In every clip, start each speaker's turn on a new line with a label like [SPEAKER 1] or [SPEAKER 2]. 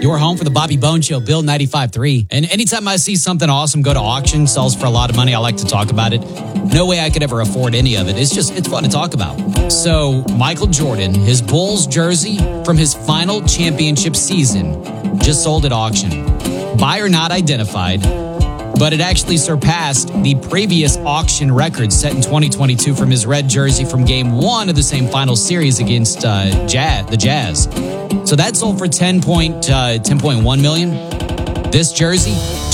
[SPEAKER 1] Your home for the Bobby Bone Show, Bill 95.3. And anytime I see something awesome go to auction, sells for a lot of money, I like to talk about it. No way I could ever afford any of it. It's fun to talk about. So Michael Jordan, his Bulls jersey from his final championship season, just sold at auction. Buyer not identified, but it actually surpassed the previous auction record set in 2022 from his red jersey from Game 1 of the same final series against the Jazz. So that sold for $10.1 million. This jersey,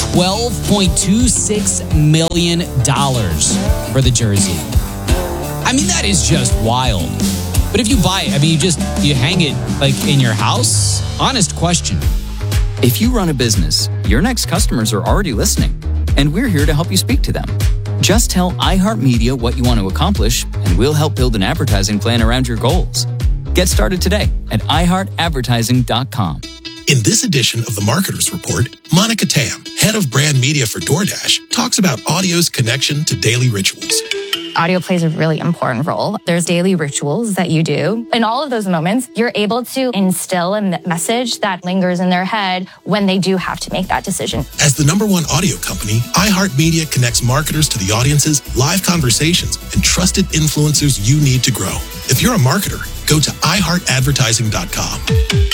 [SPEAKER 1] $12.26 million for the jersey. I mean, that is just wild. But if you buy it, I mean, you hang it like in your house? Honest question.
[SPEAKER 2] If you run a business, your next customers are already listening, and we're here to help you speak to them. Just tell iHeartMedia what you want to accomplish, and we'll help build an advertising plan around your goals. Get started today at iHeartAdvertising.com.
[SPEAKER 3] In this edition of the Marketer's Report, Monica Tam, head of brand media for DoorDash, talks about audio's connection to daily rituals.
[SPEAKER 4] Audio plays a really important role. There's daily rituals that you do. In all of those moments, you're able to instill a message that lingers in their head when they do have to make that decision.
[SPEAKER 3] As the #1 audio company, iHeartMedia connects marketers to the audiences, live conversations, and trusted influencers you need to grow. If you're a marketer, go to iHeartAdvertising.com.